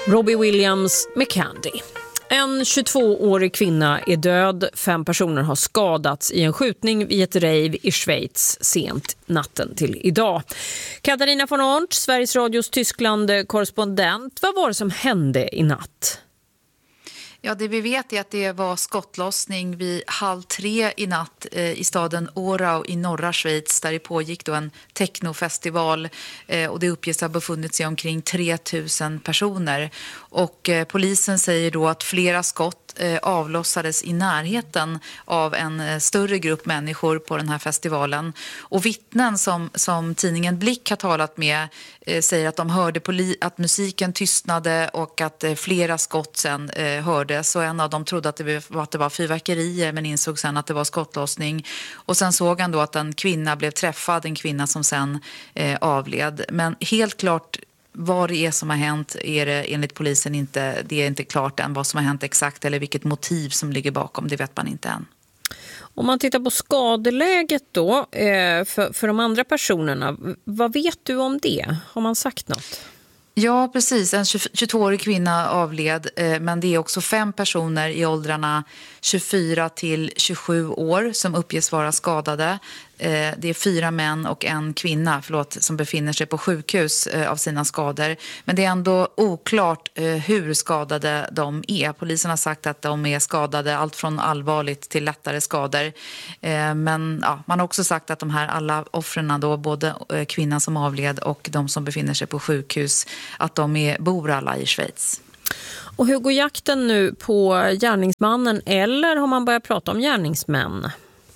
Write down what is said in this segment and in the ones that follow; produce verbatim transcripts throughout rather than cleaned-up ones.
Robbie Williams med Candy. En tjugotvåårig kvinna är död, fem personer har skadats i en skjutning vid ett rave i Schweiz sent natten till idag. Katarina von Arndt, Sveriges Radios Tyskland-korrespondent. Vad var det som hände i natt? Ja, det vi vet är att det var skottlossning vid halv tre i natt eh, i staden Orau i norra Schweiz, där det pågick då en technofestival eh, och det uppges ha befunnit sig omkring tre tusen personer. Och eh, polisen säger då att flera skott eh, avlossades i närheten av en eh, större grupp människor på den här festivalen. Och vittnen som, som tidningen Blick har talat med eh, säger att de hörde poli- att musiken tystnade och att eh, flera skott sen eh, hördes. Så en av dem trodde att det var, att det var fyrverkerier, men insåg sen att det var skottlossning. Och sen såg han då att en kvinna blev träffad, en kvinna som sen eh, avled. Men helt klart vad det är som har hänt är det enligt polisen inte, det är inte klart än vad som har hänt exakt eller vilket motiv som ligger bakom, det vet man inte än. Om man tittar på skadeläget då eh, för, för de andra personerna, vad vet du om det? Har man sagt något? Ja, precis. En tjugotvåårig kvinna avled, eh, men det är också fem personer i åldrarna tjugofyra till tjugosju år som uppges vara skadade. Eh, det är fyra män och en kvinna förlåt, som befinner sig på sjukhus eh, av sina skador. Men det är ändå oklart eh, hur skadade de är. Polisen har sagt att de är skadade allt från allvarligt till lättare skador. Eh, men ja, man har också sagt att de här alla offren då, både eh, kvinnan som avled och de som befinner sig på sjukhus, att de är, bor alla i Schweiz. Och hur går jakten nu på gärningsmannen, eller har man börjat prata om gärningsmän?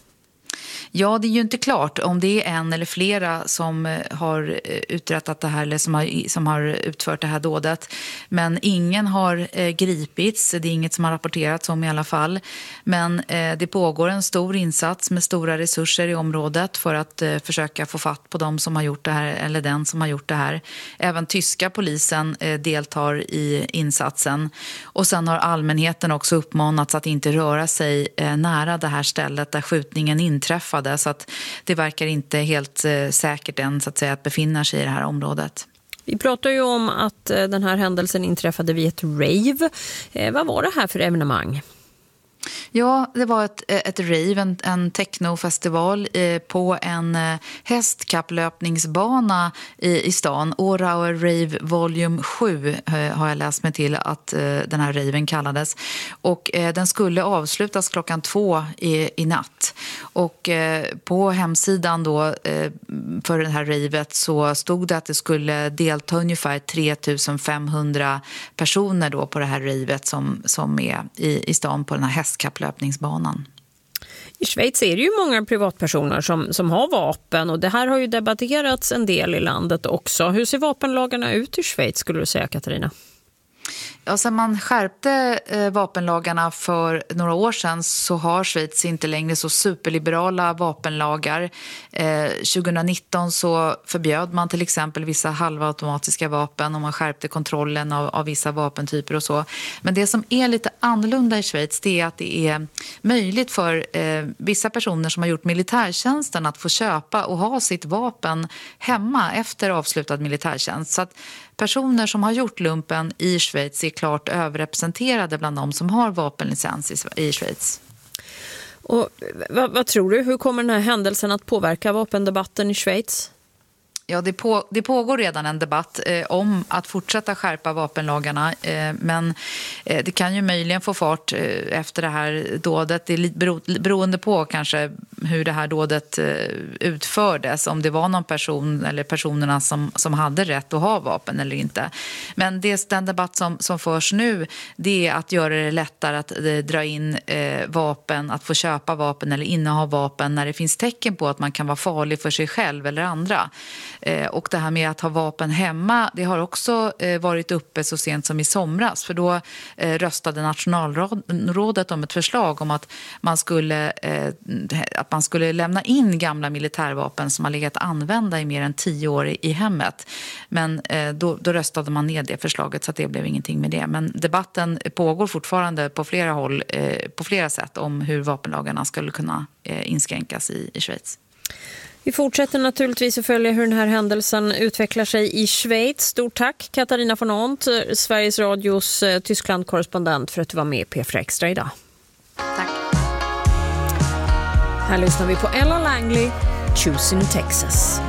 Ja, det är ju inte klart om det är en eller flera som har uträttat det här eller som har, som har utfört det här dådet. Men ingen har eh, gripits, det är inget som har rapporterats om i alla fall. Men eh, det pågår en stor insats med stora resurser i området för att eh, försöka få fatt på dem som har gjort det här eller den som har gjort det här. Även tyska polisen eh, deltar i insatsen. Och sen har allmänheten också uppmanats att inte röra sig eh, nära det här stället där skjutningen inträffade. Så att det verkar inte helt eh, säkert än så att säga att befinna sig i det här området. Vi pratar ju om att eh, den här händelsen inträffade vid ett rave. Eh, vad var det här för evenemang? Ja, det var ett, ett rave, en, en technofestival eh, på en eh, hästkapplöpningsbana i, i stan. Orauer Rave Volume sju eh, har jag läst mig till att eh, den här raven kallades. Och eh, den skulle avslutas klockan två i, i natt. Och eh, på hemsidan då eh, för det här ravet så stod det att det skulle delta ungefär tre tusen femhundra personer då på det här ravet som, som är i, i stan på den här hästkapplöpningsbanan. I Schweiz är det ju många privatpersoner som, som har vapen, och det här har ju debatterats en del i landet också. Hur ser vapenlagarna ut i Schweiz, skulle du säga, Katarina? Ja, sen man skärpte eh, vapenlagarna för några år sedan så har Schweiz inte längre så superliberala vapenlagar. Eh, tjugonitton så förbjöd man till exempel vissa halvautomatiska vapen och man skärpte kontrollen av, av vissa vapentyper och så. Men det som är lite annorlunda i Schweiz, det är att det är möjligt för eh, vissa personer som har gjort militärtjänsten att få köpa och ha sitt vapen hemma efter avslutad militärtjänst. Så att personer som har gjort lumpen i Schweiz är klart överrepresenterade bland de som har vapenlicens i Schweiz. Och vad, vad tror du? Hur kommer den här händelsen att påverka vapendebatten i Schweiz? Ja, det, på, det pågår redan en debatt eh, om att fortsätta skärpa vapenlagarna. Eh, men eh, det kan ju möjligen få fart eh, efter det här dådet. Det är lite bero, beroende på kanske hur det här dådet eh, utfördes. Om det var någon person eller personerna som, som hade rätt att ha vapen eller inte. Men det, den debatt som, som förs nu, det är att göra det lättare att eh, dra in eh, vapen, att få köpa vapen eller inneha vapen när det finns tecken på att man kan vara farlig för sig själv eller andra. Och det här med att ha vapen hemma, det har också varit uppe så sent som i somras. För då röstade nationalrådet om ett förslag om att man skulle, att man skulle lämna in gamla militärvapen som har legat använda i mer än tio år i hemmet. Men då, då röstade man ner det förslaget så att det blev ingenting med det. Men debatten pågår fortfarande på flera håll, på flera sätt om hur vapenlagarna skulle kunna inskränkas i, i Schweiz. Vi fortsätter naturligtvis att följa hur den här händelsen utvecklar sig i Schweiz. Stort tack Katarina von Ont, Sveriges Radios Tyskland-korrespondent, för att du var med i P fyra Extra idag. Tack. Här lyssnar vi på Ella Langley, Choosing Texas.